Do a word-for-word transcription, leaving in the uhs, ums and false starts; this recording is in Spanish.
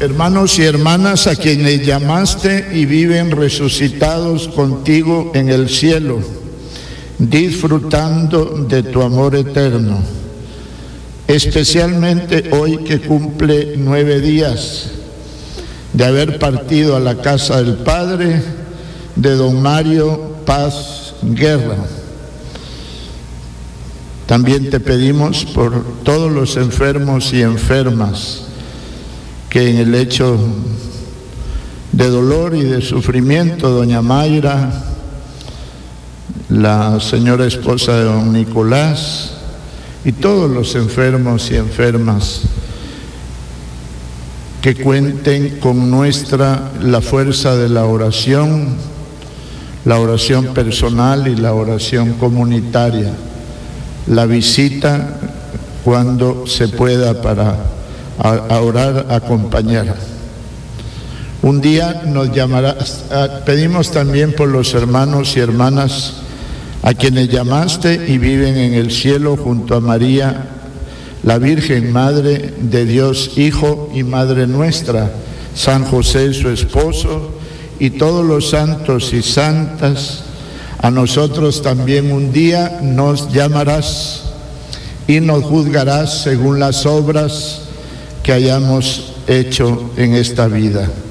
Hermanos y hermanas a quienes llamaste y viven resucitados contigo en el cielo, disfrutando de tu amor eterno, especialmente hoy que cumple nueve días de haber partido a la casa del Padre de don Mario Paz Guerra. También te pedimos por todos los enfermos y enfermas que en el hecho de dolor y de sufrimiento, doña Mayra, la señora esposa de don Nicolás y todos los enfermos y enfermas, que cuenten con nuestra, la fuerza de la oración, la oración personal y la oración comunitaria, la visita cuando se pueda para a orar, acompañar. Un día nos llamará, pedimos también por los hermanos y hermanas a quienes llamaste y viven en el cielo junto a María, la Virgen Madre de Dios Hijo y Madre nuestra, San José su esposo y todos los santos y santas. A nosotros también un día nos llamarás y nos juzgarás según las obras que hayamos hecho en esta vida.